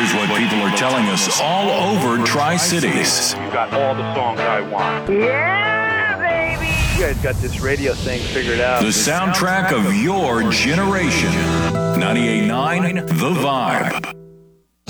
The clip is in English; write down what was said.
Here's what people are telling us all over Tri-Cities. You got all the songs I want. Yeah, baby! You guys got this radio thing figured out. The soundtrack of your generation. 98.9 The Vibe.